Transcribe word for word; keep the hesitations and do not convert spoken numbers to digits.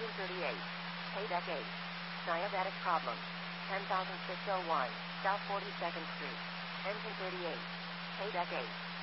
Engine thirty-eight. Paydeck eight. Diabetic problem. ten thousand six hundred one. South forty-second Street. Engine thirty-eight. Paydeck eight.